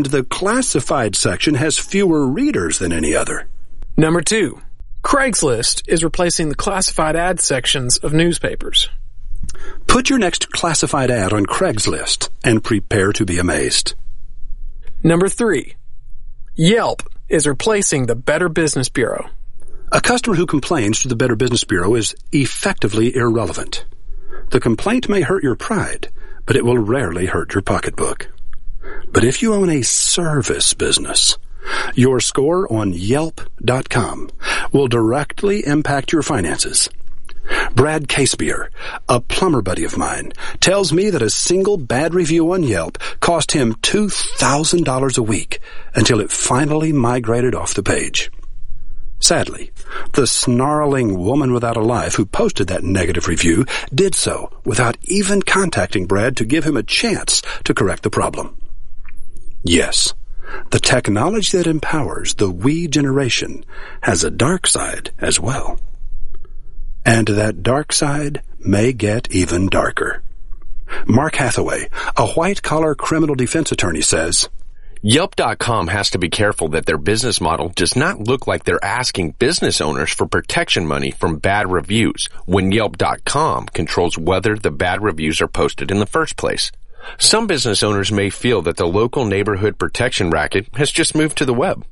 The classified section has fewer readers than any other. Number 2. Craigslist is replacing the classified ad sections of newspapers. Put your next classified ad on Craigslist and prepare to be amazed. Number 3. Yelp is replacing the Better Business Bureau. A customer who complains to the Better Business Bureau is effectively irrelevant. The complaint may hurt your pride, but it will rarely hurt your pocketbook. But if you own a service business, your score on Yelp.com will directly impact your finances. Brad Casebeer, a plumber buddy of mine, tells me that a single bad review on Yelp cost him $2,000 a week until it finally migrated off the page. Sadly, the snarling woman without a life who posted that negative review did so without even contacting Brad to give him a chance to correct the problem. Yes, the technology that empowers the we generation has a dark side as well. And that dark side may get even darker. Mark Hathaway, a white-collar criminal defense attorney, says, Yelp.com has to be careful that their business model does not look like they're asking business owners for protection money from bad reviews when Yelp.com controls whether the bad reviews are posted in the first place. Some business owners may feel that the local neighborhood protection racket has just moved to the web.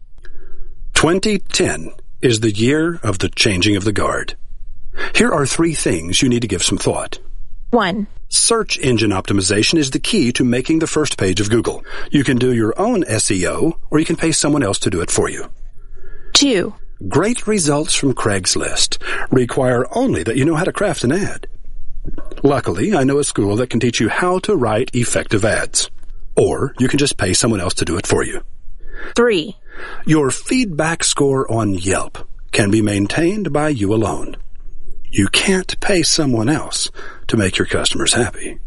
2010 is the year of the changing of the guard. Here are 3 things you need to give some thought. 1. Search engine optimization is the key to making the first page of Google. You can do your own SEO, or you can pay someone else to do it for you. 2. Great results from Craigslist require only that you know how to craft an ad. Luckily, I know a school that can teach you how to write effective ads. Or you can just pay someone else to do it for you. 3. Your feedback score on Yelp can be maintained by you alone. You can't pay someone else to make your customers happy.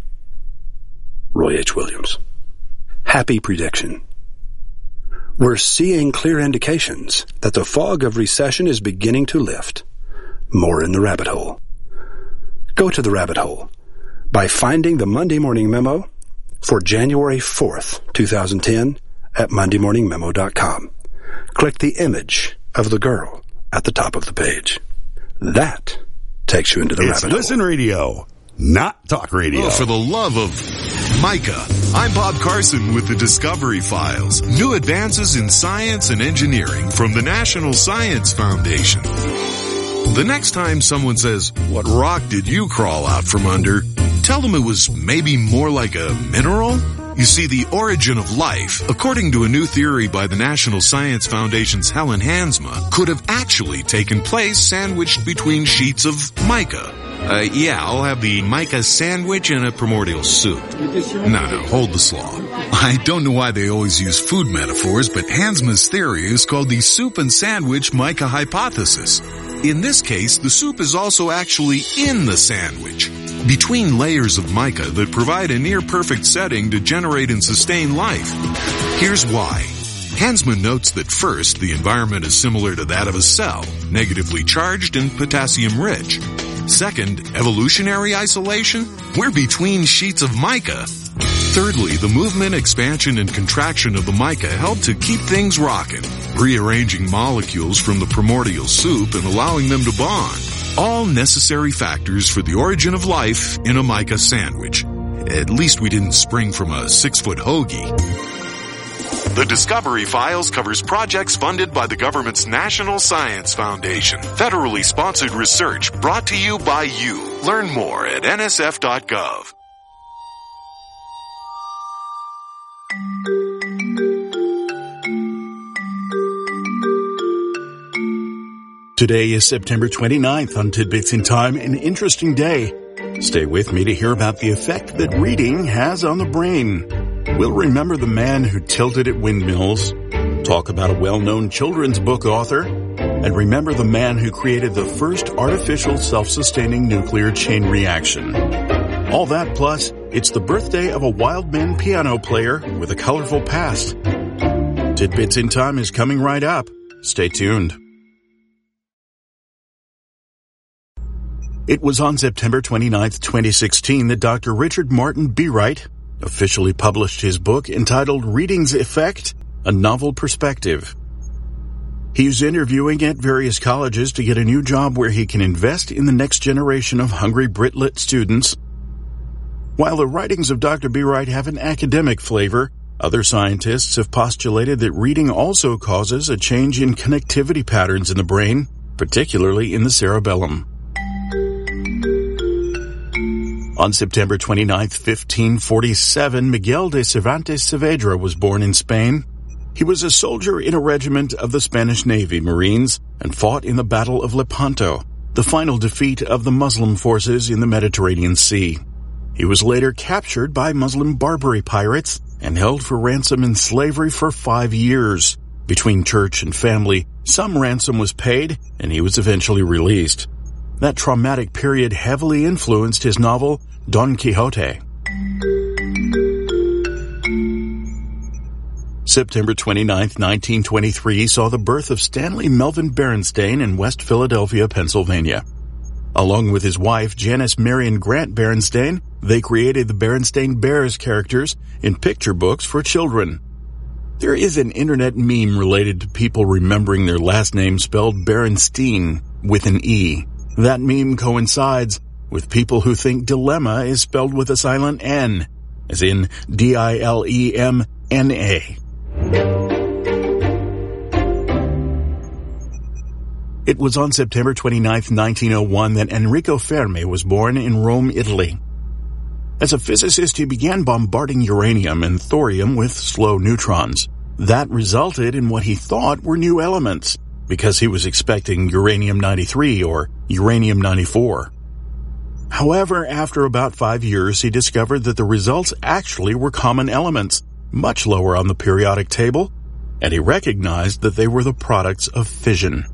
Roy H. Williams. Happy prediction. We're seeing clear indications that the fog of recession is beginning to lift. More in the rabbit hole. Go to the rabbit hole by finding the Monday Morning Memo for January 4th, 2010 at mondaymorningmemo.com. Click the image of the girl at the top of the page. That takes you into the rabbit hole. Listen radio, not talk radio. Oh, for the love of Micah. I'm Bob Carson with the Discovery Files. New advances in science and engineering from the National Science Foundation. The next time someone says, "What rock did you crawl out from under?" tell them it was maybe more like a mineral. You see, the origin of life, according to a new theory by the National Science Foundation's Helen Hansma, could have actually taken place sandwiched between sheets of mica. I'll have the mica sandwich and a primordial soup. No, hold the slaw. I don't know why they always use food metaphors, but Hansma's theory is called the soup and sandwich mica hypothesis. In this case, the soup is also actually in the sandwich, between layers of mica that provide a near-perfect setting to generate and sustain life. Here's why. Hansma notes that first, the environment is similar to that of a cell, negatively charged and potassium-rich. Second, evolutionary isolation? We're between sheets of mica. Thirdly, the movement, expansion, and contraction of the mica help to keep things rocking, rearranging molecules from the primordial soup and allowing them to bond. All necessary factors for the origin of life in a mica sandwich. At least we didn't spring from a 6-foot hoagie. The Discovery Files covers projects funded by the government's National Science Foundation. Federally sponsored research brought to you by you. Learn more at nsf.gov. Today is September 29th on Tidbits in Time, an interesting day. Stay with me to hear about the effect that reading has on the brain. We'll remember the man who tilted at windmills, talk about a well-known children's book author, and remember the man who created the first artificial self-sustaining nuclear chain reaction. All that plus, it's the birthday of a Wildman piano player with a colorful past. Tidbits in Time is coming right up. Stay tuned. It was on September 29th, 2016 that Dr. Richard Martin Beeright, officially published his book entitled Reading's Effect, A Novel Perspective. He's interviewing at various colleges to get a new job where he can invest in the next generation of hungry Brit-Lit students. While the writings of Dr. Bereit have an academic flavor, other scientists have postulated that reading also causes a change in connectivity patterns in the brain, particularly in the cerebellum. On September 29, 1547, Miguel de Cervantes Saavedra was born in Spain. He was a soldier in a regiment of the Spanish Navy Marines and fought in the Battle of Lepanto, the final defeat of the Muslim forces in the Mediterranean Sea. He was later captured by Muslim Barbary pirates and held for ransom in slavery for 5 years. Between church and family, some ransom was paid, and he was eventually released. That traumatic period heavily influenced his novel, Don Quixote. September 29, 1923 saw the birth of Stanley Melvin Berenstain in West Philadelphia, Pennsylvania. Along with his wife, Janice Marion Grant Berenstain, they created the Berenstain Bears characters in picture books for children. There is an internet meme related to people remembering their last name spelled Berenstein with an E. That meme coincides with people who think dilemma is spelled with a silent N, as in Dilemna. It was on September 29, 1901 that Enrico Fermi was born in Rome, Italy. As a physicist, he began bombarding uranium and thorium with slow neutrons. That resulted in what he thought were new elements, because he was expecting uranium-93 or uranium-94. However, after about 5 years, he discovered that the results actually were common elements, much lower on the periodic table, and he recognized that they were the products of fission.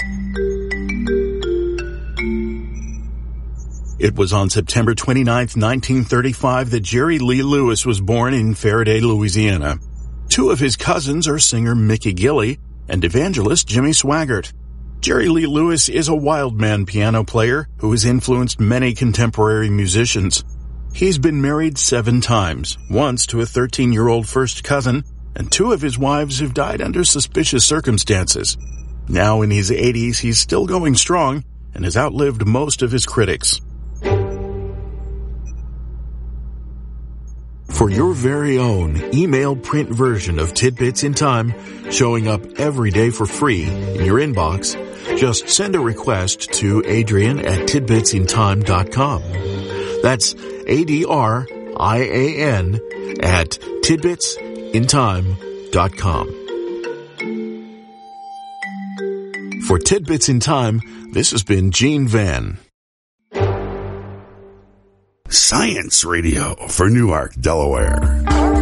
It was on September 29, 1935 that Jerry Lee Lewis was born in Faraday, Louisiana. Two of his cousins are singer Mickey Gilley and evangelist Jimmy Swaggart. Jerry Lee Lewis is a wild man piano player who has influenced many contemporary musicians. He's been married 7 times, once to a 13-year-old first cousin, and 2 of his wives have died under suspicious circumstances. Now in his 80s, he's still going strong and has outlived most of his critics. For your very own email print version of Tidbits in Time, showing up every day for free in your inbox, just send a request to Adrian@tidbitsintime.com. That's ADRIAN at tidbitsintime.com. For Tidbits in Time, this has been Gene Van. Science Radio for Newark, Delaware.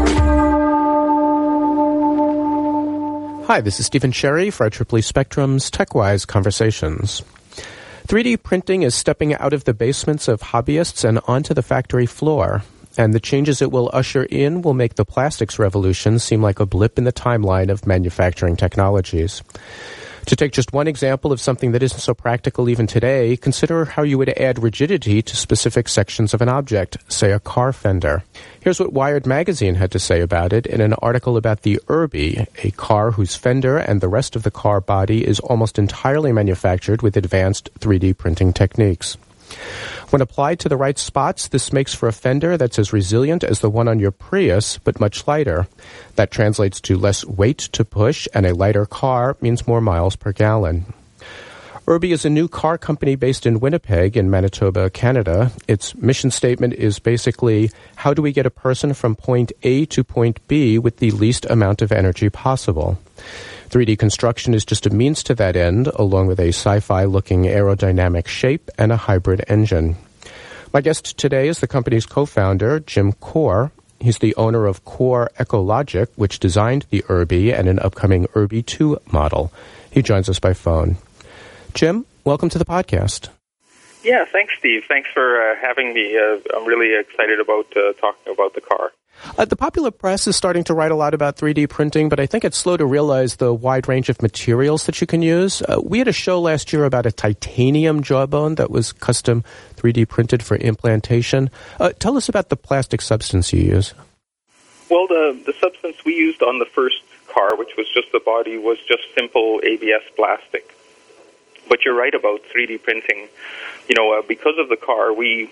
Hi, this is Stephen Sherry for IEEE Spectrum's TechWise Conversations. 3D printing is stepping out of the basements of hobbyists and onto the factory floor, and the changes it will usher in will make the plastics revolution seem like a blip in the timeline of manufacturing technologies. To take just one example of something that isn't so practical even today, consider how you would add rigidity to specific sections of an object, say a car fender. Here's what Wired magazine had to say about it in an article about the Irby, a car whose fender and the rest of the car body is almost entirely manufactured with advanced 3D printing techniques. When applied to the right spots, this makes for a fender that's as resilient as the one on your Prius, but much lighter. That translates to less weight to push, and a lighter car means more miles per gallon. Irby is a new car company based in Winnipeg in Manitoba, Canada. Its mission statement is basically, how do we get a person from point A to point B with the least amount of energy possible? 3D construction is just a means to that end, along with a sci-fi-looking aerodynamic shape and a hybrid engine. My guest today is the company's co-founder, Jim Corr. He's the owner of Corr Ecologic, which designed the Irby and an upcoming Irby 2 model. He joins us by phone. Jim, welcome to the podcast. Yeah, thanks, Steve. Thanks for having me. I'm really excited about talking about the car. The popular press is starting to write a lot about 3D printing, but I think it's slow to realize the wide range of materials that you can use. We had a show last year about a titanium jawbone that was custom 3D printed for implantation. Tell us about the plastic substance you use. Well, the substance we used on the first car, which was just the body, was just simple ABS plastic. But you're right about 3D printing. You know, because of the car,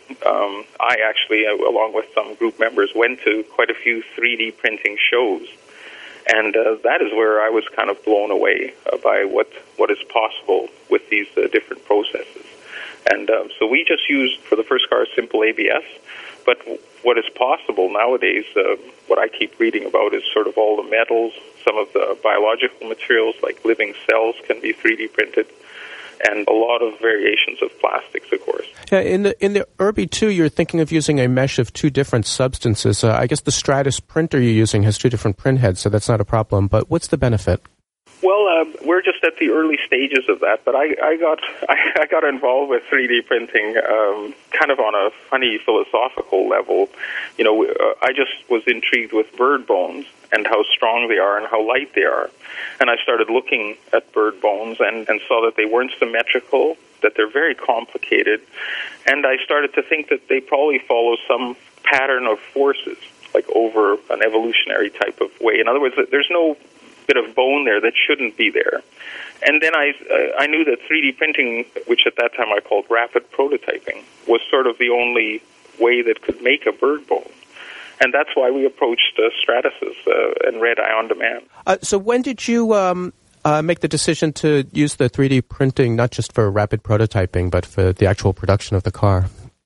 I actually, along with some group members, went to quite a few 3D printing shows. And that is where I was kind of blown away by what is possible with these different processes. And so we just used, for the first car, simple ABS. But what is possible nowadays, what I keep reading about is sort of all the metals, some of the biological materials like living cells can be 3D printed, and a lot of variations of plastics, of course. Yeah, in the Irby 2, you're thinking of using a mesh of two different substances. I guess the Stratus printer you're using has two different print heads, so that's not a problem. But what's the benefit? Well, we're just at the early stages of that, but I got involved with 3D printing kind of on a funny philosophical level. You know, I just was intrigued with bird bones and how strong they are and how light they are. And I started looking at bird bones and saw that they weren't symmetrical, that they're very complicated, and I started to think that they probably follow some pattern of forces, like over an evolutionary type of way. In other words, there's no bit of bone there that shouldn't be there. And then I knew that 3D printing, which at that time I called rapid prototyping, was sort of the only way that could make a bird bone. And that's why we approached Stratasys and Red Eye On Demand. So when did you make the decision to use the 3D printing not just for rapid prototyping, but for the actual production of the car?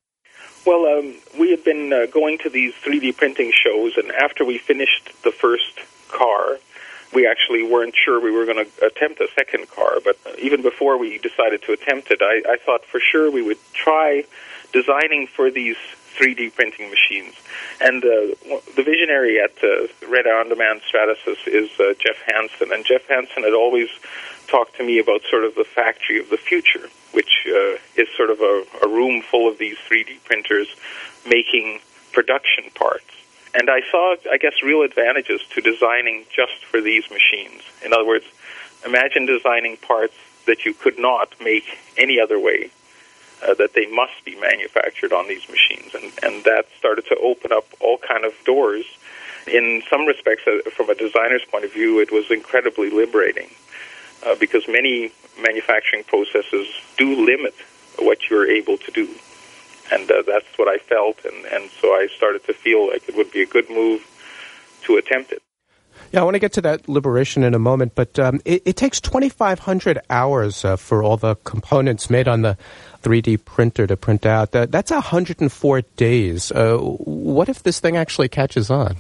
Well, we had been going to these 3D printing shows, and after we finished the first car, we actually weren't sure we were going to attempt a second car, but even before we decided to attempt it, I thought for sure we would try designing for these 3D printing machines. And the visionary at Red Eye On Demand Stratasys is Jeff Hansen, and Jeff Hansen had always talked to me about sort of the factory of the future, which is sort of a room full of these 3D printers making production parts. And I saw, I guess, real advantages to designing just for these machines. In other words, imagine designing parts that you could not make any other way, that they must be manufactured on these machines. And that started to open up all kind of doors. In some respects, from a designer's point of view, it was incredibly liberating because many manufacturing processes do limit what you're able to do. And that's what I felt, and so I started to feel like it would be a good move to attempt it. Yeah, I want to get to that liberation in a moment, but it takes 2,500 hours for all the components made on the 3D printer to print out. That's 104 days. What if this thing actually catches on?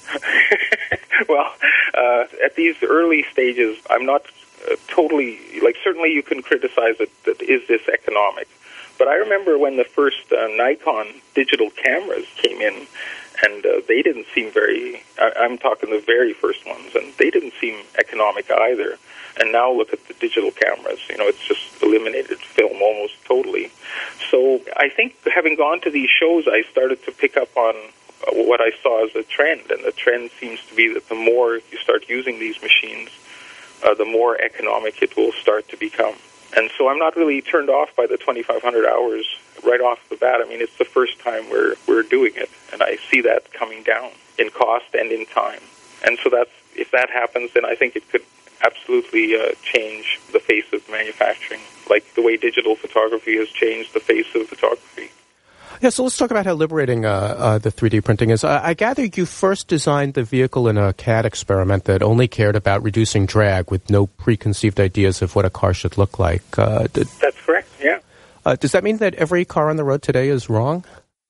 Well, at these early stages, I'm not totally, certainly you can criticize it, that is this economic? But I remember when the first Nikon digital cameras came in, and they didn't seem I'm talking the very first ones, and they didn't seem economic either. And now look at the digital cameras. You know, it's just eliminated film almost totally. So I think having gone to these shows, I started to pick up on what I saw as a trend, and the trend seems to be that the more you start using these machines, the more economic it will start to become. And so I'm not really turned off by the 2,500 hours right off the bat. I mean, it's the first time we're doing it, and I see that coming down in cost and in time. And so if that happens, then I think it could absolutely change the face of manufacturing, like the way digital photography has changed the face of photography. Yeah, so let's talk about how liberating the 3D printing is. I gather you first designed the vehicle in a CAD experiment that only cared about reducing drag with no preconceived ideas of what a car should look like. That's correct, yeah. Does that mean that every car on the road today is wrong?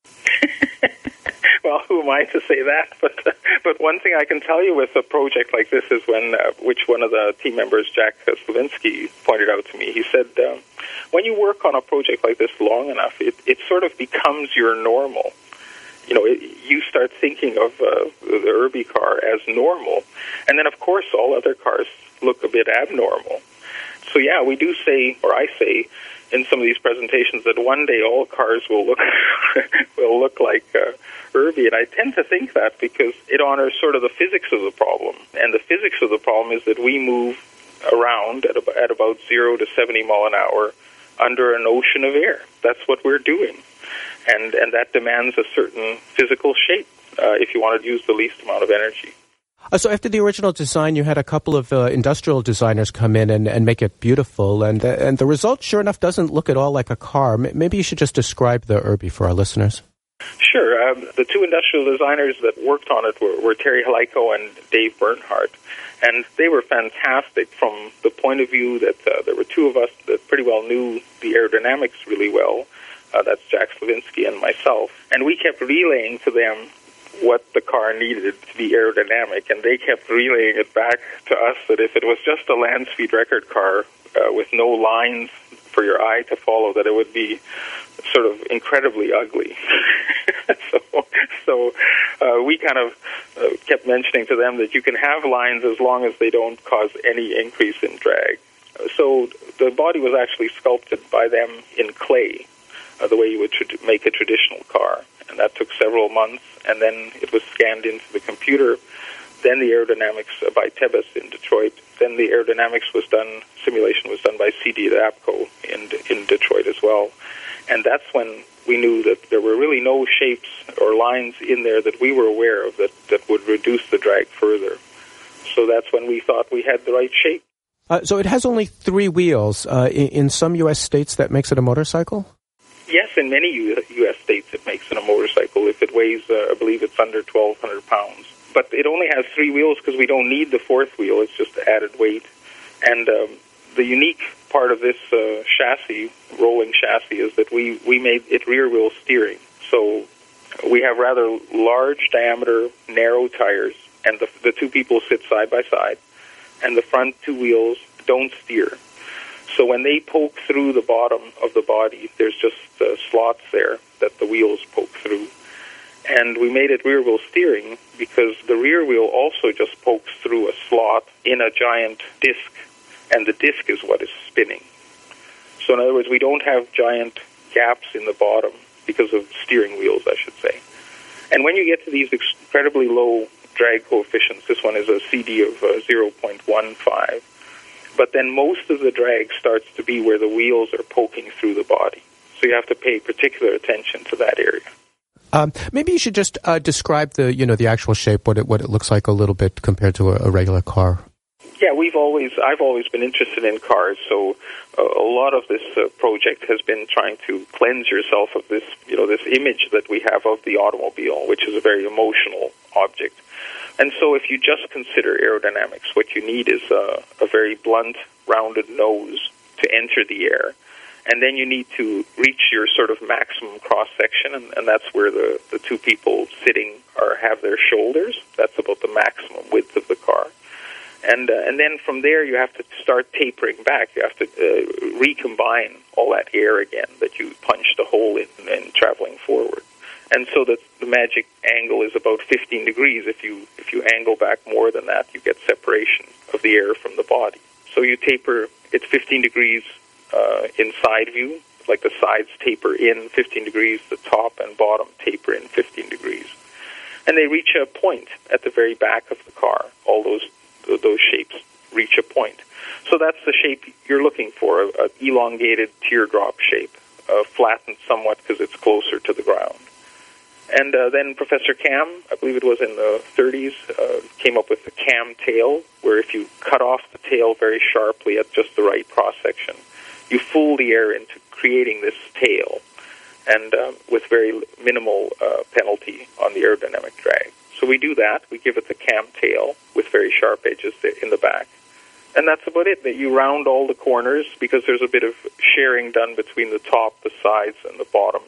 Well, who am I to say that? But one thing I can tell you with a project like this is which one of the team members, Jack Slavinsky, pointed out to me. He said, when you work on a project like this long enough, it sort of becomes your normal. You know, you start thinking of the Irby car as normal. And then, of course, all other cars look a bit abnormal. So, yeah, we do say, or I say, in some of these presentations that one day all cars will look like Irby, and I tend to think that because it honors sort of the physics of the problem. And the physics of the problem is that we move around at about 0 to 70 mile an hour under an ocean of air. That's what we're doing. And that demands a certain physical shape. if you wanted to use the least amount of energy. So after the original design, you had a couple of industrial designers come in and make it beautiful, and the result, sure enough, doesn't look at all like a car. Maybe you should just describe the Irby for our listeners. Sure. The two industrial designers that worked on it were Terry Halico and Dave Bernhardt, and they were fantastic from the point of view that there were two of us that pretty well knew the aerodynamics really well. That's Jack Slavinsky and myself. And we kept relaying to them what the car needed to be aerodynamic, and they kept relaying it back to us that if it was just a land speed record car with no lines for your eye to follow, that it would be sort of incredibly ugly. So we kind of kept mentioning to them that you can have lines as long as they don't cause any increase in drag. So the body was actually sculpted by them in clay, the way you would make a traditional car. And that took several months, and then it was scanned into the computer. Then the aerodynamics by Tebas in Detroit. Then the aerodynamics was done, simulation was done by CD APCO in Detroit as well. And that's when we knew that there were really no shapes or lines in there that we were aware of that would reduce the drag further. So that's when we thought we had the right shape. So it has only 3 wheels. In some U.S. states, that makes it a motorcycle? Yes, in many U.S. states it makes it a motorcycle. If it weighs, I believe it's under 1,200 pounds. But it only has 3 wheels because we don't need the 4th wheel. It's just added weight. And the unique part of this chassis, rolling chassis, is that we made it rear-wheel steering. So we have rather large diameter, narrow tires, and the two people sit side by side, and the front 2 wheels don't steer. So when they poke through the bottom of the body, there's just slots there that the wheels poke through. And we made it rear-wheel steering because the rear wheel also just pokes through a slot in a giant disc, and the disc is what is spinning. So in other words, we don't have giant gaps in the bottom because of steering wheels, I should say. And when you get to these incredibly low drag coefficients, this one is a CD of 0.15, but then most of the drag starts to be where the wheels are poking through the body. So you have to pay particular attention to that area. Maybe you should just describe the actual shape, what it looks like a little bit compared to a regular car. Yeah, I've always been interested in cars, so a lot of this project has been trying to cleanse yourself of this, this image that we have of the automobile, which is a very emotional object. And so if you just consider aerodynamics, what you need is a very blunt, rounded nose to enter the air. And then you need to reach your sort of maximum cross-section, and that's where the two people sitting have their shoulders. That's about the maximum width of the car. And then from there you have to start tapering back. You have to recombine all that air again that you punched a hole in and traveling forward. And so the magic angle is about 15 degrees. If you angle back more than that, you get separation of the air from the body. So you taper, it's 15 degrees in side view, like the sides taper in 15 degrees, the top and bottom taper in 15 degrees. And they reach a point at the very back of the car. All those shapes reach a point. So that's the shape you're looking for, an elongated teardrop shape, flattened somewhat because it's closer to the ground. And then Professor Cam, I believe it was in the 30s, came up with the Cam tail, where if you cut off the tail very sharply at just the right cross-section, you fool the air into creating this tail, and with very minimal penalty on the aerodynamic drag. So we do that. We give it the Cam tail with very sharp edges in the back. And that's about it. That you round all the corners because there's a bit of sharing done between the top, the sides, and the bottom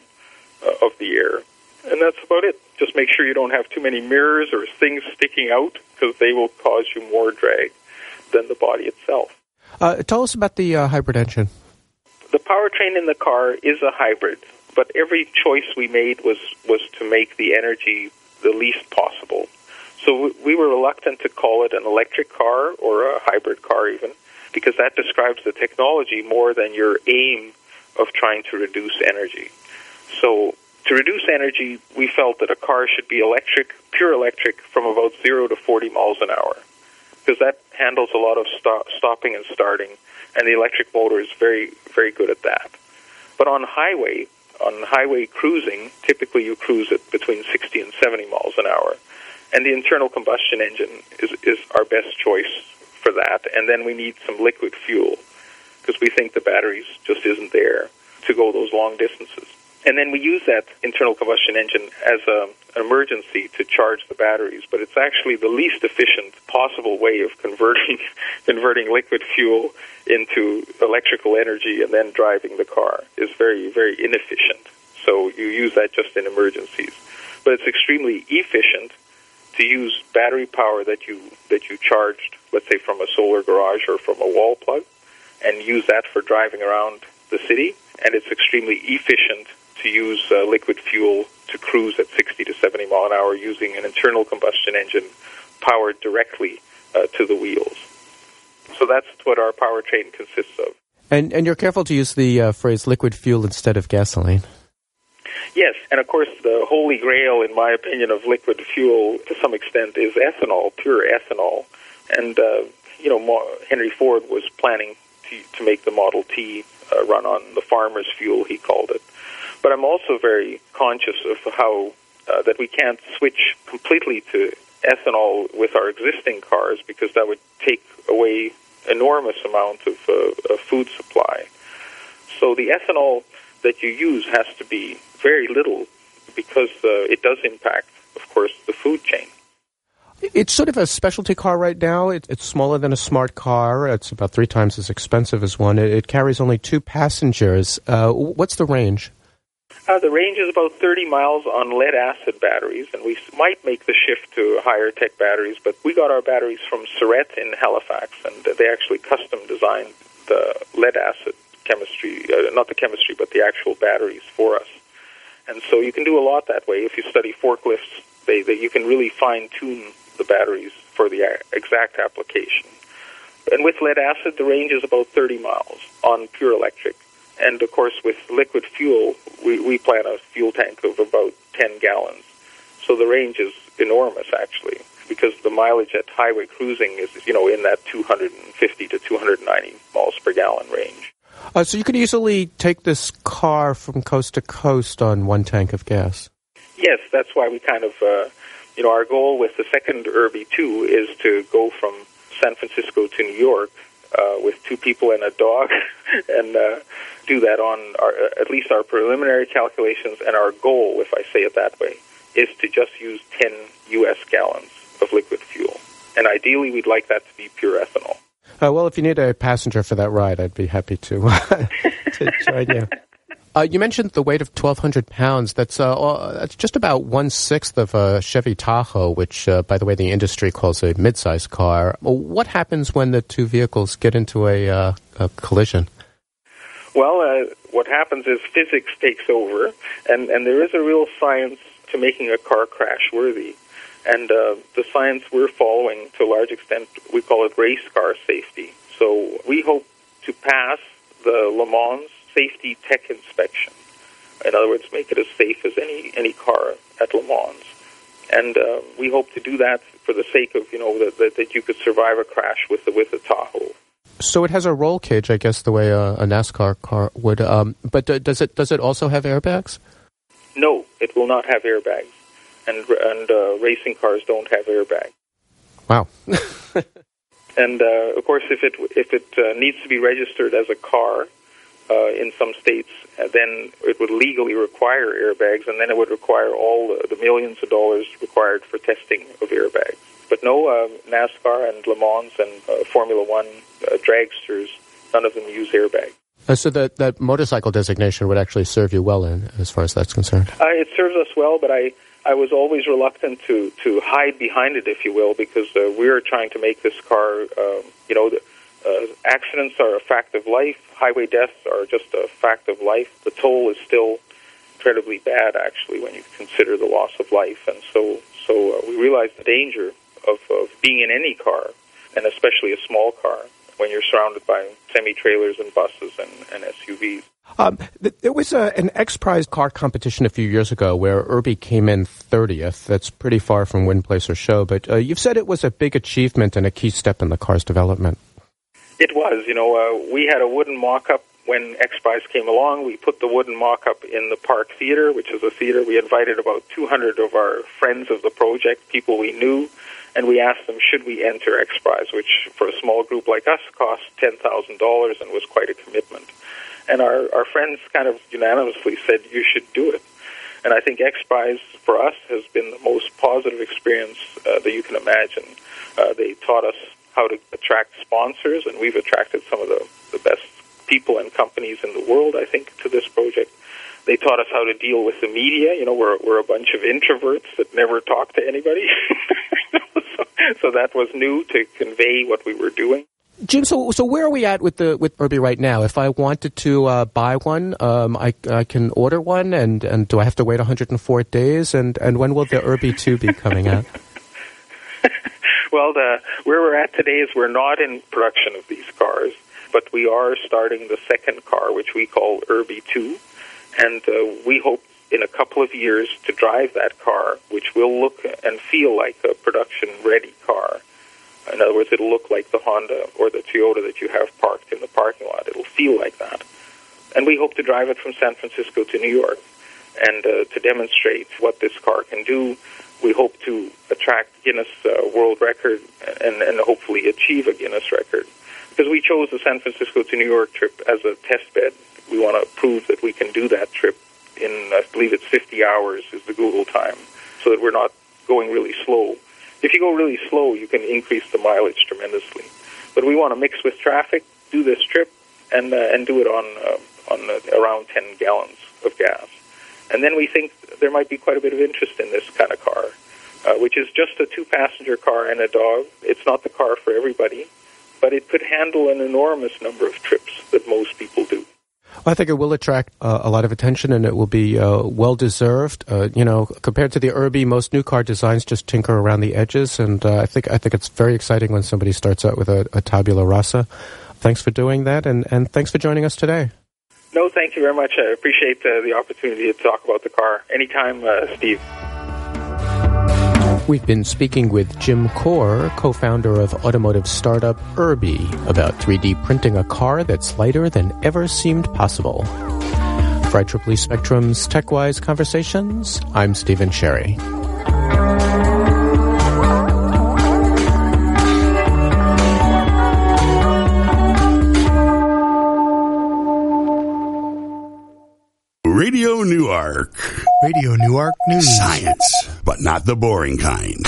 of the air. And that's about it. Just make sure you don't have too many mirrors or things sticking out because they will cause you more drag than the body itself. Tell us about the hybrid engine. The powertrain in the car is a hybrid, but every choice we made was to make the energy the least possible. So we were reluctant to call it an electric car or a hybrid car even, because that describes the technology more than your aim of trying to reduce energy. So to reduce energy, we felt that a car should be electric, pure electric, from about 0 to 40 miles an hour, because that handles a lot of stopping and starting, and the electric motor is very, very good at that. But on highway, on highway cruising, typically you cruise at between 60 and 70 miles an hour. And the internal combustion engine is our best choice for that. And then we need some liquid fuel because we think the batteries just isn't there to go those long distances. And then we use that internal combustion engine as an emergency to charge the batteries, but it's actually the least efficient possible way of converting liquid fuel into electrical energy and then driving the car. Is very, very inefficient. So you use that just in emergencies. But it's extremely efficient to use battery power that you charged, let's say from a solar garage or from a wall plug, and use that for driving around the city. And it's extremely efficient to use liquid fuel to cruise at 60 to 70 mile an hour using an internal combustion engine powered directly to the wheels. So that's what our powertrain consists of. And you're careful to use the phrase liquid fuel instead of gasoline. Yes, and of course the holy grail, in my opinion, of liquid fuel to some extent is ethanol, pure ethanol. And, Henry Ford was planning to make the Model T run on the farmer's fuel, he called it. But I'm also very conscious of how that we can't switch completely to ethanol with our existing cars because that would take away enormous amount of food supply. So the ethanol that you use has to be very little because it does impact, of course, the food chain. It's sort of a specialty car right now. It's smaller than a smart car. It's about 3 times as expensive as one. It carries only 2 passengers. What's the range? The range is about 30 miles on lead-acid batteries, and we might make the shift to higher-tech batteries, but we got our batteries from Surrett in Halifax, and they actually custom-designed the lead-acid chemistry, not the chemistry, but the actual batteries for us. And so you can do a lot that way. If you study forklifts, you can really fine-tune the batteries for the exact application. And with lead-acid, the range is about 30 miles on pure electric. And, of course, with liquid fuel, we plan a fuel tank of about 10 gallons. So the range is enormous, actually, because the mileage at highway cruising is, in that 250 to 290 miles per gallon range. So you could easily take this car from coast to coast on 1 tank of gas. Yes, that's why we kind of, our goal with the second Irby 2 is to go from San Francisco to New York with 2 people and a dog and do that on at least our preliminary calculations. And our goal, if I say it that way, is to just use 10 U.S. gallons of liquid fuel. And ideally, we'd like that to be pure ethanol. Well, if you need a passenger for that ride, I'd be happy to join you. You mentioned the weight of 1,200 pounds. That's just about 1/6 of a Chevy Tahoe, which, by the way, the industry calls a mid-size car. What happens when the 2 vehicles get into a collision? Well, what happens is physics takes over, and there is a real science to making a car crash-worthy. And the science we're following, to a large extent, we call it race car safety. So we hope to pass the Le Mans Safety Tech Inspection. In other words, make it as safe as any car at Le Mans. And we hope to do that for the sake of, that you could survive a crash with a Tahoe. So it has a roll cage, I guess, the way a NASCAR car would. But does it also have airbags? No, it will not have airbags. And racing cars don't have airbags. Wow. And of course, if it needs to be registered as a car in some states, then it would legally require airbags, and then it would require all the millions of dollars required for testing of airbags. But no, NASCAR and Le Mans and Formula One dragsters, none of them use airbags. So that motorcycle designation would actually serve you well as far as that's concerned? It serves us well, but I was always reluctant to hide behind it, if you will, because we are trying to make this car, accidents are a fact of life. Highway deaths are just a fact of life. The toll is still incredibly bad, actually, when you consider the loss of life. And so we realize the danger of being in any car, and especially a small car, when you're surrounded by semi-trailers and buses and SUVs. There was an X-Prize car competition a few years ago where Irby came in 30th. That's pretty far from win, place, or show, but you've said it was a big achievement and a key step in the car's development. It was. We had a wooden mock-up when X-Prize came along, we put the wooden mock-up in the Park Theatre, which is a theatre. We invited about 200 of our friends of the project, people we knew, and we asked them, should we enter X-Prize, which for a small group like us cost $10,000 and was quite a commitment. And our friends kind of unanimously said, you should do it. And I think X-Prize for us has been the most positive experience that you can imagine. They taught us how to attract sponsors, and we've attracted some of the best people and companies in the world, I think, to this project. They taught us how to deal with the media. You know, we're a bunch of introverts that never talk to anybody. So that was new to convey what we were doing. Jim, so where are we at with Irby right now? If I wanted to buy one, I can order one, and do I have to wait 104 days? And when will the Irby 2 be coming out? Well, where we're at today is we're not in production of these cars, but we are starting the second car, which we call Irby 2, and we hope in a couple of years to drive that car, which will look and feel like a production-ready car. In other words, it'll look like the Honda or the Toyota that you have parked in the parking lot. It'll feel like that. And we hope to drive it from San Francisco to New York. And to demonstrate what this car can do, we hope to attract Guinness World Record and hopefully achieve a Guinness record. Because we chose the San Francisco to New York trip as a test bed. We want to prove that we can do that trip in, I believe it's 50 hours is the Google time, so that we're not going really slow. If you go really slow, you can increase the mileage tremendously. But we want to mix with traffic, do this trip, and do it on around 10 gallons of gas. And then we think there might be quite a bit of interest in this kind of car, which is just a two-passenger car and a dog. It's not the car for everybody, but it could handle an enormous number of trips that most people do. I think it will attract a lot of attention, and it will be well-deserved. Compared to the Irby, most new car designs just tinker around the edges, and I think it's very exciting when somebody starts out with a tabula rasa. Thanks for doing that, and thanks for joining us today. No, thank you very much. I appreciate the opportunity to talk about the car. Anytime, Steve. We've been speaking with Jim Corr, co-founder of automotive startup Irby, about 3D printing a car that's lighter than ever seemed possible. For IEEE Spectrum's TechWise Conversations, I'm Stephen Sherry. Radio Newark. Radio Newark News. Science, but not the boring kind.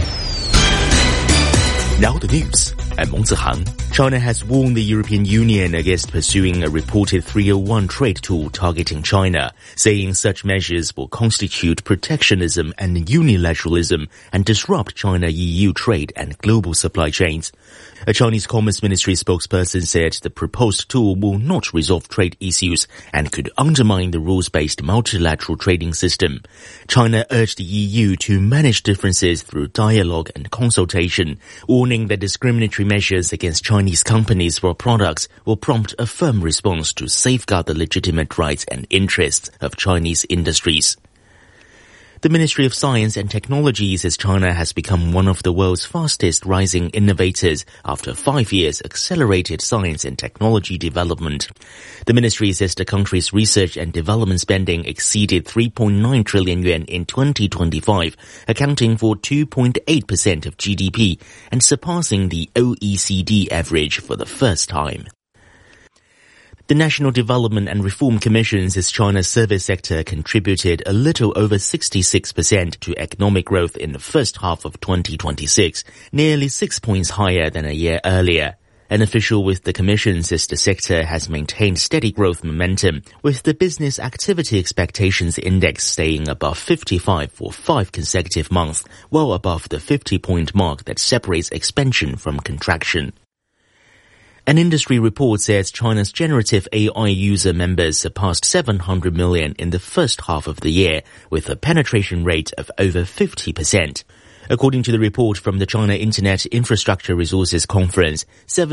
Now the news. I'm Meng Zihang. China has warned the European Union against pursuing a reported 301 trade tool targeting China, saying such measures will constitute protectionism and unilateralism and disrupt China-EU trade and global supply chains. A Chinese Commerce Ministry spokesperson said the proposed tool will not resolve trade issues and could undermine the rules-based multilateral trading system. China urged the EU to manage differences through dialogue and consultation, warning that discriminatory measures against Chinese companies or products will prompt a firm response to safeguard the legitimate rights and interests of Chinese industries. The Ministry of Science and Technology says China has become one of the world's fastest rising innovators after 5 years accelerated science and technology development. The ministry says the country's research and development spending exceeded 3.9 trillion yuan in 2025, accounting for 2.8% of GDP and surpassing the OECD average for the first time. The National Development and Reform Commission says China's service sector contributed a little over 66% to economic growth in the first half of 2026, nearly 6 points higher than a year earlier. An official with the commission says the sector has maintained steady growth momentum, with the Business Activity Expectations Index staying above 55 for 5 consecutive months, well above the 50-point mark that separates expansion from contraction. An industry report says China's generative AI user members surpassed 700 million in the first half of the year, with a penetration rate of over 50%. According to the report from the China Internet Infrastructure Resources Conference,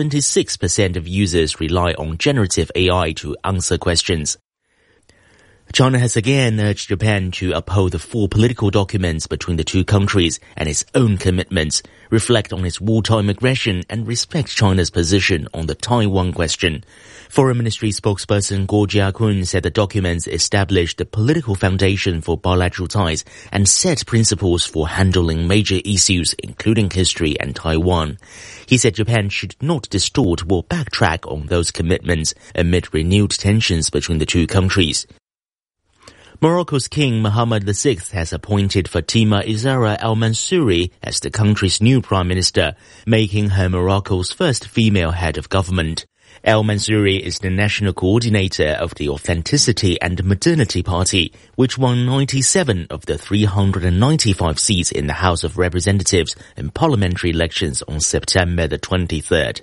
76% of users rely on generative AI to answer questions. China has again urged Japan to uphold the full political documents between the two countries and its own commitments, reflect on its wartime aggression, and respect China's position on the Taiwan question. Foreign Ministry spokesperson Guo Jiakun said the documents established the political foundation for bilateral ties and set principles for handling major issues, including history and Taiwan. He said Japan should not distort or backtrack on those commitments amid renewed tensions between the two countries. Morocco's King Mohammed VI has appointed Fatima Izara al-Mansouri as the country's new prime minister, making her Morocco's first female head of government. Al-Mansouri is the national coordinator of the Authenticity and Modernity Party, which won 97 of the 395 seats in the House of Representatives in parliamentary elections on September the 23rd.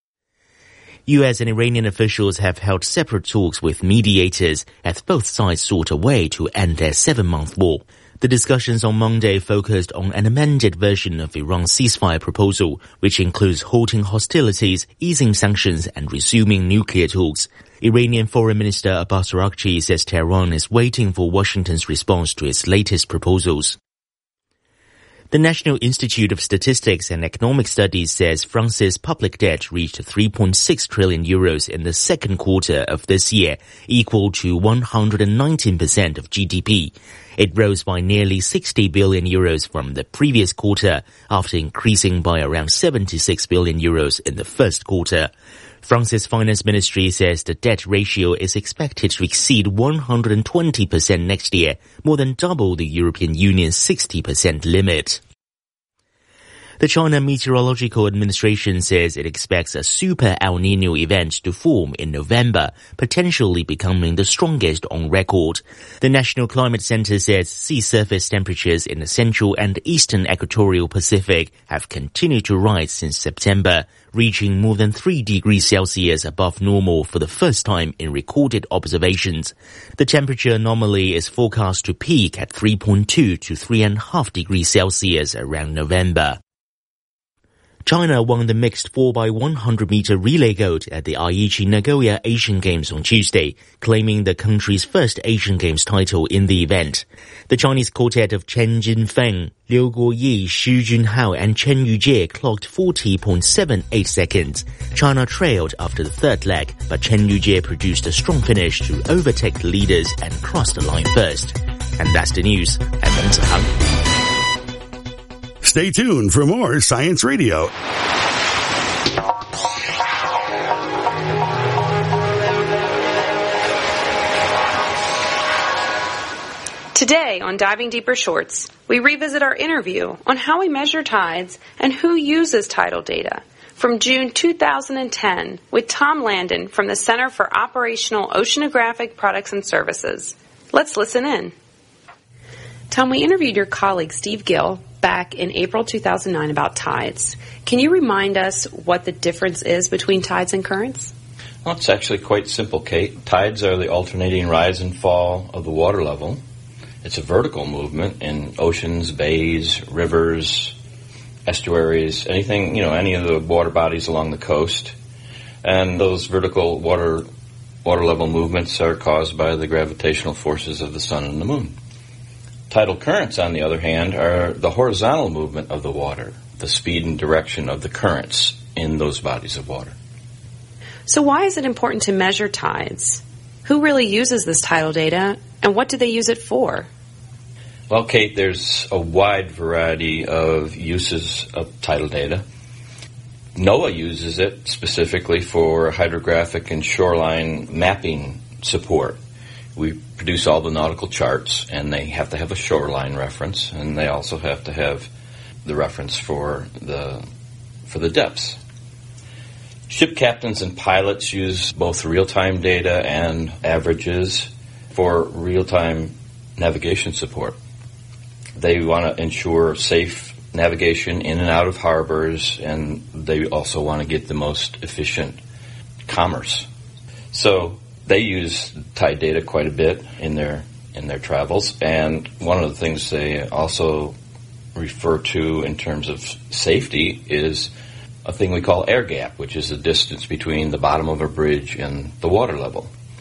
U.S. and Iranian officials have held separate talks with mediators as both sides sought a way to end their 7-month war. The discussions on Monday focused on an amended version of Iran's ceasefire proposal, which includes halting hostilities, easing sanctions, and resuming nuclear talks. Iranian Foreign Minister Abbas Araghchi says Tehran is waiting for Washington's response to its latest proposals. The National Institute of Statistics and Economic Studies says France's public debt reached 3.6 trillion euros in the second quarter of this year, equal to 119% of GDP. It rose by nearly 60 billion euros from the previous quarter, after increasing by around 76 billion euros in the first quarter. France's finance ministry says the debt ratio is expected to exceed 120% next year, more than double the European Union's 60% limit. The China Meteorological Administration says it expects a super El Niño event to form in November, potentially becoming the strongest on record. The National Climate Center says sea surface temperatures in the central and eastern equatorial Pacific have continued to rise since September, reaching more than 3 degrees Celsius above normal for the first time in recorded observations. The temperature anomaly is forecast to peak at 3.2 to 3.5 degrees Celsius around November. China won the mixed 4x100-meter relay gold at the Aichi Nagoya Asian Games on Tuesday, claiming the country's first Asian Games title in the event. The Chinese quartet of Chen Jinfeng, Liu Guoyi, Xu Junhao and Chen Yujie clocked 40.78 seconds. China trailed after the third leg, but Chen Yujie produced a strong finish to overtake the leaders and cross the line first. And that's the news. I'm Meng Zihang. Stay tuned for more Science Radio. Today on Diving Deeper Shorts, we revisit our interview on how we measure tides and who uses tidal data from June 2010 with Tom Landon from the Center for Operational Oceanographic Products and Services. Let's listen in. Tom, we interviewed your colleague Steve Gill back in April 2009 about tides. Can you remind us what the difference is between tides and currents? Well, it's actually quite simple, Kate. Tides are the alternating rise and fall of the water level. It's a vertical movement in oceans, bays, rivers, estuaries, anything, any of the water bodies along the coast. And those vertical water level movements are caused by the gravitational forces of the sun and the moon. Tidal currents, on the other hand, are the horizontal movement of the water, the speed and direction of the currents in those bodies of water. So why is it important to measure tides? Who really uses this tidal data, and what do they use it for? Well, Kate, there's a wide variety of uses of tidal data. NOAA uses it specifically for hydrographic and shoreline mapping support. We produce all the nautical charts, and they have to have a shoreline reference, and they also have to have the reference for the depths. Ship captains and pilots use both real-time data and averages for real-time navigation support. They want to ensure safe navigation in and out of harbors, and they also want to get the most efficient commerce. So they use tide data quite a bit in their travels, and one of the things they also refer to in terms of safety is a thing we call air gap, which is the distance between the bottom of a bridge and the water level.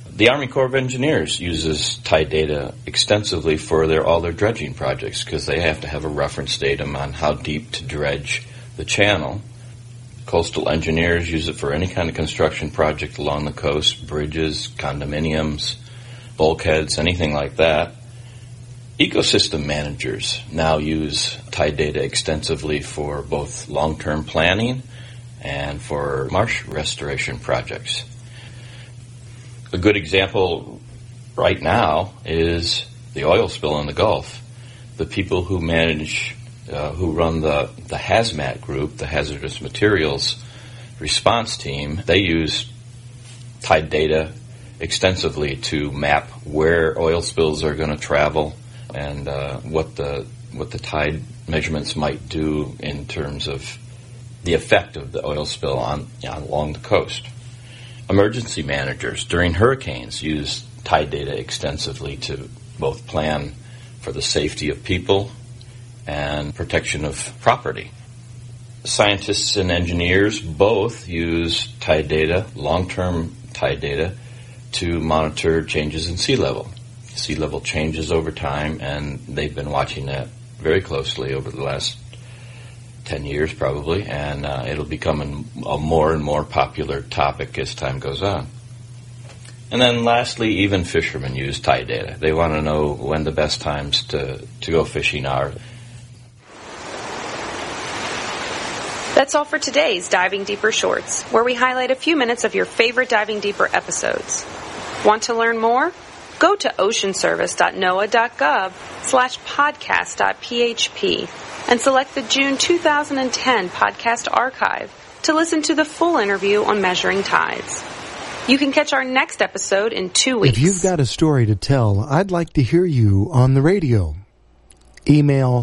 The Army Corps of Engineers uses tide data extensively for all their dredging projects because they have to have a reference datum on how deep to dredge the channel. Coastal engineers use it for any kind of construction project along the coast, bridges, condominiums, bulkheads, anything like that. Ecosystem managers now use tide data extensively for both long-term planning and for marsh restoration projects. A good example right now is the oil spill in the Gulf. The people who manage, who run the HAZMAT group, the Hazardous Materials Response Team, they use tide data extensively to map where oil spills are going to travel and what the tide measurements might do in terms of the effect of the oil spill along the coast. Emergency managers during hurricanes use tide data extensively to both plan for the safety of people and protection of property. Scientists and engineers both use tide data, long-term tide data, to monitor changes in sea level. Sea level changes over time, and they've been watching that very closely over the last 10 years probably, and it'll become a more and more popular topic as time goes on. And then lastly, even fishermen use tide data. They want to know when the best times to go fishing are. That's all for today's Diving Deeper Shorts, where we highlight a few minutes of your favorite Diving Deeper episodes. Want to learn more? Go to oceanservice.noaa.gov/podcast.php and select the June 2010 podcast archive to listen to the full interview on measuring tides. You can catch our next episode in 2 weeks. If you've got a story to tell, I'd like to hear you on the radio. Email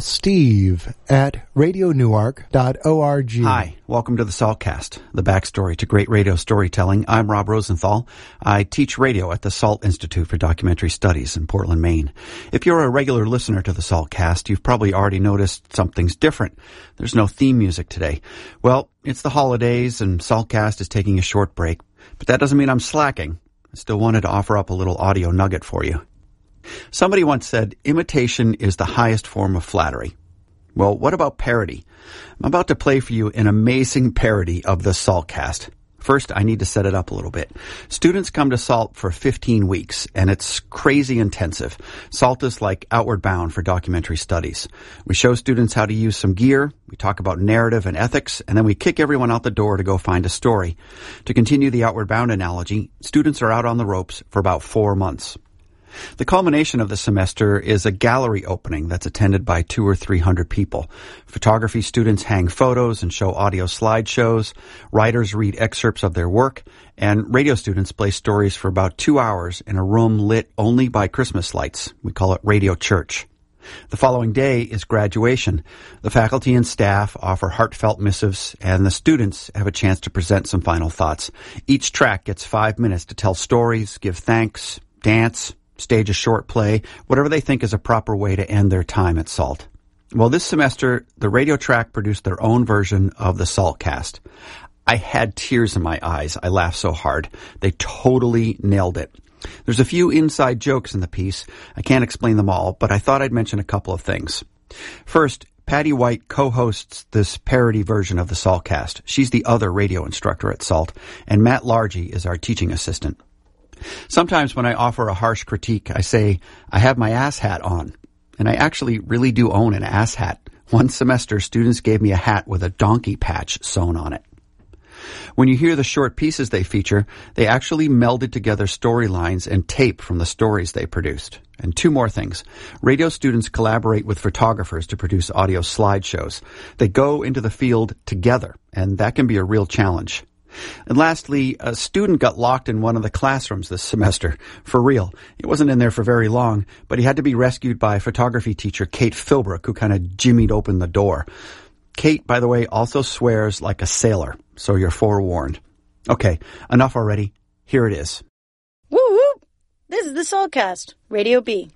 steve@radionewark.org. Hi, welcome to the SALTcast, the backstory to great radio storytelling. I'm Rob Rosenthal. I teach radio at the SALT Institute for Documentary Studies in Portland, Maine. If you're a regular listener to the SALTcast, you've probably already noticed something's different. There's no theme music today. Well, it's the holidays and SALTcast is taking a short break, but that doesn't mean I'm slacking. I still wanted to offer up a little audio nugget for you. Somebody once said, imitation is the highest form of flattery. Well, what about parody? I'm about to play for you an amazing parody of the SALTcast. First, I need to set it up a little bit. Students come to SALT for 15 weeks, and it's crazy intensive. SALT is like Outward Bound for documentary studies. We show students how to use some gear, we talk about narrative and ethics, and then we kick everyone out the door to go find a story. To continue the Outward Bound analogy, students are out on the ropes for about 4 months. The culmination of the semester is a gallery opening that's attended by 200 or 300 people. Photography students hang photos and show audio slideshows. Writers read excerpts of their work. And radio students play stories for about 2 hours in a room lit only by Christmas lights. We call it Radio Church. The following day is graduation. The faculty and staff offer heartfelt missives, and the students have a chance to present some final thoughts. Each track gets 5 minutes to tell stories, give thanks, dance, stage a short play, whatever they think is a proper way to end their time at SALT. Well, this semester, the radio track produced their own version of the SALTcast. I had tears in my eyes. I laughed so hard. They totally nailed it. There's a few inside jokes in the piece. I can't explain them all, but I thought I'd mention a couple of things. First, Patty White co-hosts this parody version of the SALTcast. She's the other radio instructor at SALT, and Matt Largy is our teaching assistant. Sometimes when I offer a harsh critique, I say, I have my ass hat on. And I actually really do own an ass hat. One semester, students gave me a hat with a donkey patch sewn on it. When you hear the short pieces they feature, they actually melded together storylines and tape from the stories they produced. And 2 more things. Radio students collaborate with photographers to produce audio slideshows. They go into the field together, and that can be a real challenge. And lastly, a student got locked in one of the classrooms this semester. For real. He wasn't in there for very long, but he had to be rescued by photography teacher Kate Philbrook, who kind of jimmied open the door. Kate, by the way, also swears like a sailor, so you're forewarned. Okay, enough already. Here it is. Woo woo! This is the SALTcast, Radio B.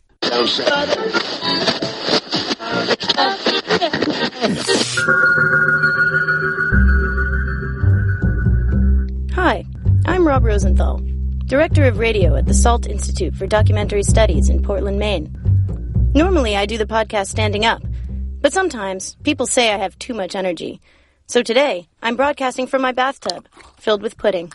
Hi, I'm Rob Rosenthal. Director of Radio at the SALT Institute for Documentary Studies in Portland, Maine. Normally, I do the podcast standing up, but sometimes people say I have too much energy. So today, I'm broadcasting from my bathtub, filled with pudding.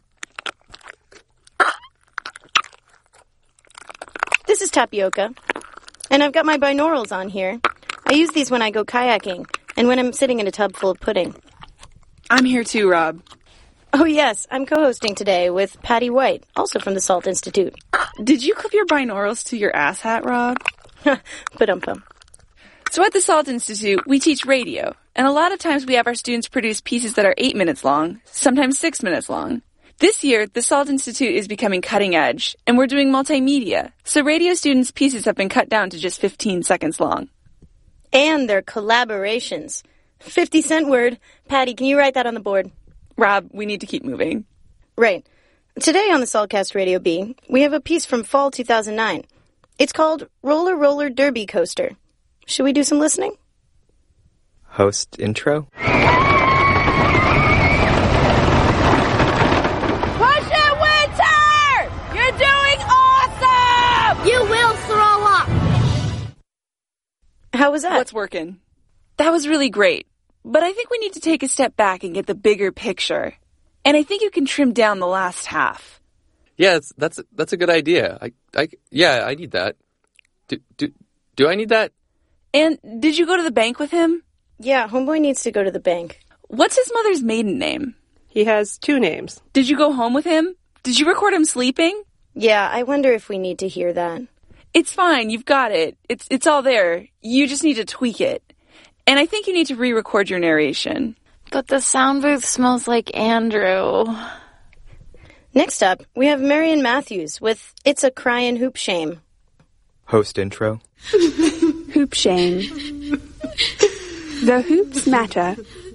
This is tapioca, and I've got my binaurals on here. I use these when I go kayaking and when I'm sitting in a tub full of pudding. I'm here too, Rob. Oh yes, I'm co-hosting today with Patty White, also from the SALT Institute. Did you clip your binaurals to your ass hat, Rob? Ba-dum-bum. So at the SALT Institute, we teach radio, and a lot of times we have our students produce pieces that are 8 minutes long, sometimes 6 minutes long. This year, the SALT Institute is becoming cutting edge, and we're doing multimedia, so radio students' pieces have been cut down to just 15 seconds long. And they're collaborations. 50-cent word. Patty, can you write that on the board? Rob, we need to keep moving. Right. Today on the SALTcast Radio B, we have a piece from fall 2009. It's called Roller Roller Derby Coaster. Should we do some listening? Host intro. Push it, Winter! You're doing awesome! You will throw up! How was that? What's working? That was really great. But I think we need to take a step back and get the bigger picture. And I think you can trim down the last half. Yeah, that's a good idea. I need that. Do I need that? And did you go to the bank with him? Yeah, homeboy needs to go to the bank. What's his mother's maiden name? He has 2 names. Did you go home with him? Did you record him sleeping? Yeah, I wonder if we need to hear that. It's fine. You've got it. It's all there. You just need to tweak it. And I think you need to re-record your narration. But the sound booth smells like Andrew. Next up, we have Marion Matthews with It's a Cryin' Hoop Shame. Host intro. Hoop shame. The hoops matter.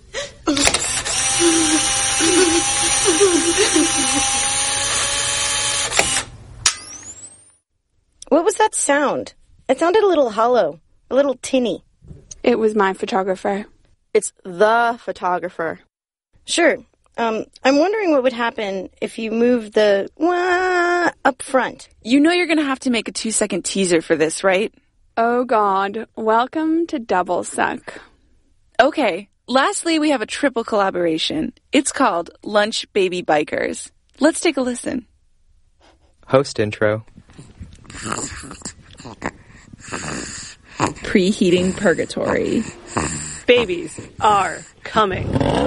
What was that sound? It sounded a little hollow, a little tinny. It was my photographer. It's the photographer. Sure. I'm wondering what would happen if you moved the wah up front. You know you're going to have to make a 2-second teaser for this, right? Oh, God. Welcome to Double Suck. Okay. Lastly, we have a triple collaboration. It's called Lunch Baby Bikers. Let's take a listen. Host intro. Preheating purgatory. Babies are coming.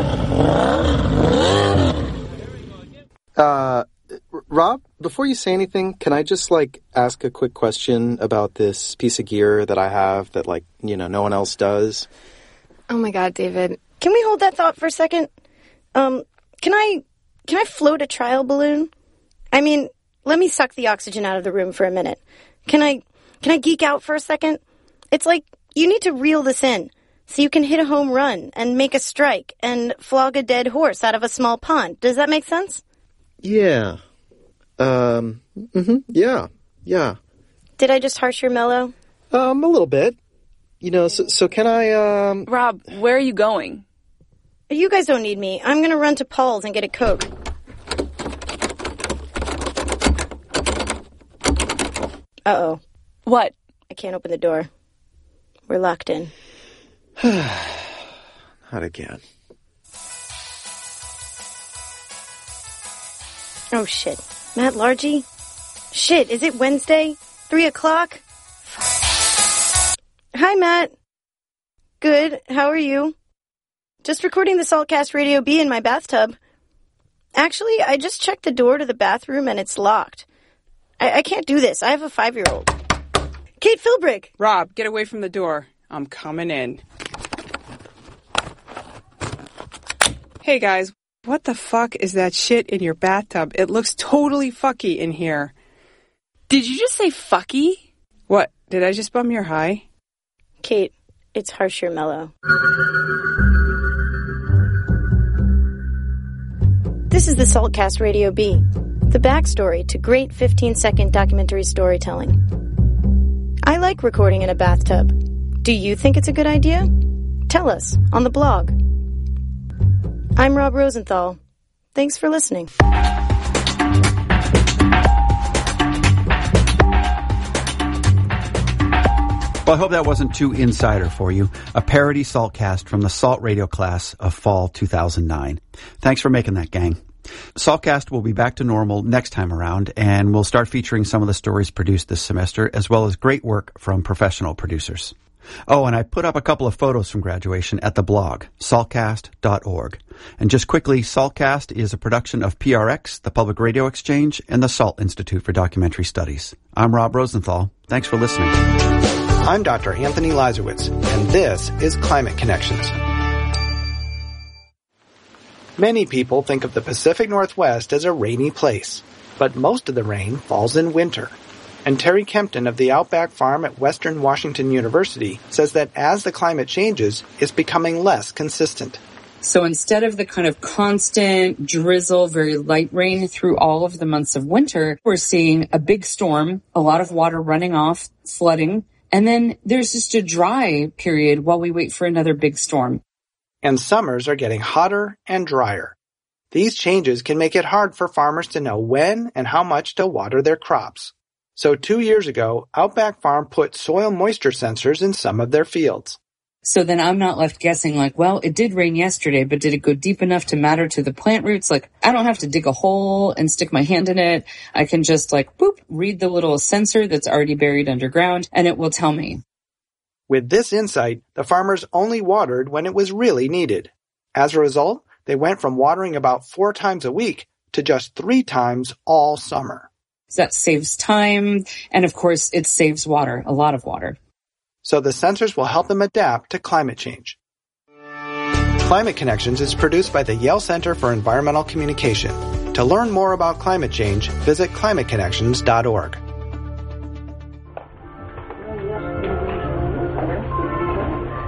Rob, before you say anything, can I just, ask a quick question about this piece of gear that I have that, no one else does? Oh my God, David. Can we hold that thought for a second? Can I float a trial balloon? I mean, let me suck the oxygen out of the room for a minute. Can I geek out for a second? It's like you need to reel this in so you can hit a home run and make a strike and flog a dead horse out of a small pond. Does that make sense? Yeah. Yeah. Did I just harsh your mellow? A little bit. So can I, Rob, where are you going? You guys don't need me. I'm gonna run to Paul's and get a Coke. Uh-oh. What? I can't open the door. We're locked in. Not again. Oh, shit. Matt Largy? Shit, is it Wednesday? 3 o'clock? Hi, Matt. Good. How are you? Just recording the SALTcast Radio B in my bathtub. Actually, I just checked the door to the bathroom and it's locked. I can't do this. I have a 5-year-old. Kate Philbrick! Rob, get away from the door. I'm coming in. Hey, guys. What the fuck is that shit in your bathtub? It looks totally fucky in here. Did you just say fucky? What? Did I just bum your high? Kate, it's harsher mellow. This is the SALTcast Radio B, the backstory to great 15-second documentary storytelling. I like recording in a bathtub. Do you think it's a good idea? Tell us on the blog. I'm Rob Rosenthal. Thanks for listening. Well, I hope that wasn't too insider for you. A parody SALTcast from the SALT radio class of fall 2009. Thanks for making that, gang. SALTcast will be back to normal next time around, and we'll start featuring some of the stories produced this semester, as well as great work from professional producers. Oh, and I put up a couple of photos from graduation at the blog, saltcast.org. And just quickly, SALTcast is a production of PRX, the Public Radio Exchange, and the SALT Institute for Documentary Studies. I'm Rob Rosenthal. Thanks for listening. I'm Dr. Anthony Lazarowitz, and this is Climate Connections. Many people think of the Pacific Northwest as a rainy place, but most of the rain falls in winter. And Terry Kempton of the Outback Farm at Western Washington University says that as the climate changes, it's becoming less consistent. So instead of the kind of constant drizzle, very light rain through all of the months of winter, we're seeing a big storm, a lot of water running off, flooding, and then there's just a dry period while we wait for another big storm. And summers are getting hotter and drier. These changes can make it hard for farmers to know when and how much to water their crops. So 2 years ago, Outback Farm put soil moisture sensors in some of their fields. So then I'm not left guessing like, well, it did rain yesterday, but did it go deep enough to matter to the plant roots? Like, I don't have to dig a hole and stick my hand in it. I can just like, boop, read the little sensor that's already buried underground, and it will tell me. With this insight, the farmers only watered when it was really needed. As a result, they went from watering about 4 times a week to just 3 times all summer. So that saves time, and of course, it saves water, a lot of water. So the sensors will help them adapt to climate change. Climate Connections is produced by the Yale Center for Environmental Communication. To learn more about climate change, visit climateconnections.org.